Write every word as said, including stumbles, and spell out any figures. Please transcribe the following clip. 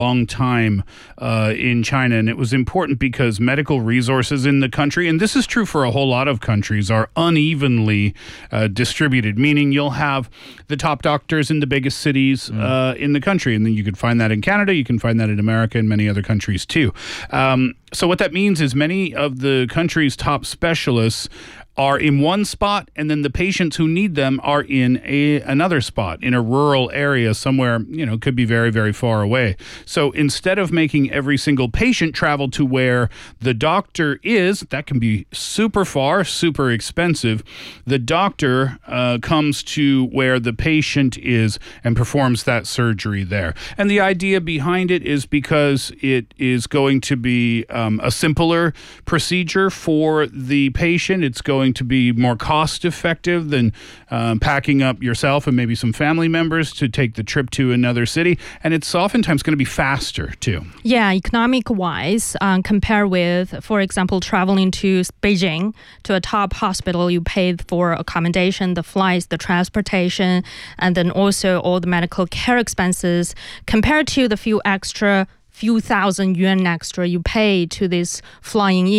long time uh, in China, and it was important because medical resources in the country, and this is true for a whole lot of countries, are unevenly uh, distributed, meaning you'll have the top doctors in the biggest cities mm. uh, in the country, and then you can find that in Canada, you can find that in America and many other countries too. Um, so what that means is many of the country's top specialists are in one spot, and then the patients who need them are in a another spot in a rural area somewhere, you know, could be very, very far away. So instead of making every single patient travel to where the doctor is, that can be super far, super expensive. The doctor uh, comes to where the patient is and performs that surgery there. And the idea behind it is because it is going to be um, a simpler procedure for the patient. It's going to be more cost effective than um, packing up yourself and maybe some family members to take the trip to another city. And it's oftentimes going to be faster too. Yeah, economic wise, um, compare with, for example, traveling to Beijing to a top hospital, you pay for accommodation, the flights, the transportation, and then also all the medical care expenses compared to the few extra few thousand yuan extra you pay to this flying in.